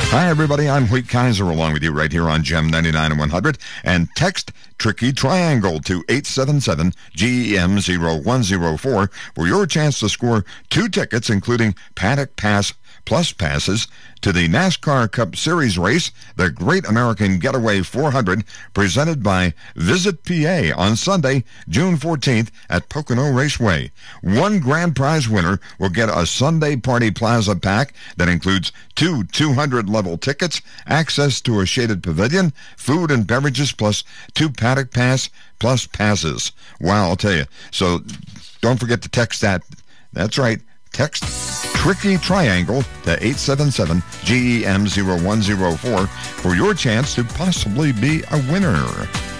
Hi, everybody. I'm Wheat Kaiser along with you right here on GEM 99 and 100. And text Tricky Triangle to 877-GEM-0104 for your chance to score 2 tickets, including Paddock Pass Plus passes to the NASCAR Cup Series race, the Great American Getaway 400, presented by Visit PA on Sunday, June 14th at Pocono Raceway. One grand prize winner will get a Sunday Party Plaza pack that includes 2 200-level tickets, access to a shaded pavilion, food and beverages, plus 2 Paddock Pass Plus passes. Wow, I'll tell you. So don't forget to text that. That's right. Text Tricky Triangle to 877-GEM-0104 for your chance to possibly be a winner.